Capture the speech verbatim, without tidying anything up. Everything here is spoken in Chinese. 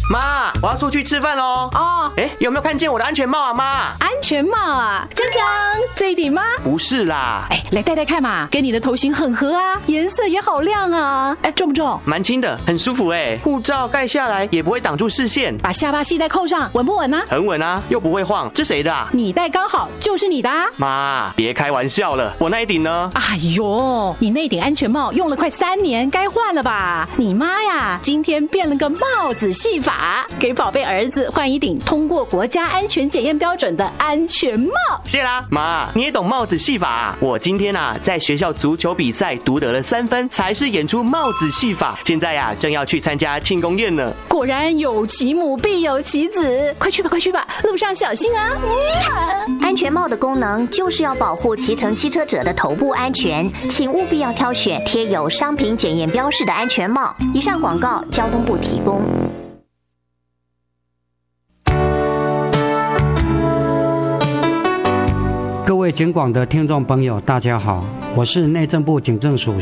妈，我要出去吃饭喽。 哦， 哎，有没有看见我的安全帽啊，妈？ 安全帽啊，江江，这一顶吗？ 不是啦。 哎，来戴戴看嘛，跟你的头型很合啊，颜色也好亮啊。哎，重不重？ 蛮轻的，很舒服哎。护照盖下来也不会挡住视线。 把下巴系带扣上，稳不稳啊？ 很稳啊，又不会晃。这谁的啊？ 你戴刚好就是你的啊。 妈，别开玩笑了，我那一顶呢？ 哎呦，你那顶安全帽用了快三年，该换了吧？你妈呀，今天变了个帽子戏法，给宝贝儿子换一顶通过国家安全检验标准的安全帽。 谢啦，妈，你也懂帽子戏法啊？我今天啊，在学校足球比赛独得了三分，才是演出帽子戏法。现在呀、啊，正要去参加庆功宴呢。 果然有其母必有其子，快去吧，快去吧，路上小心啊！ 安全帽的功能就是要保护骑乘机车者的头部安全，请务必要挑选贴有商品检验标示的安全帽。以上广告，交通部提供。 各位警广的听众朋友，大家好，我是内政部警政署